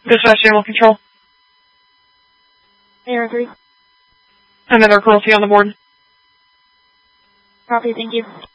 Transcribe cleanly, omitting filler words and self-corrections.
Dispatch Animal Control. Air 3. Another cruelty on the board. Copy, thank you.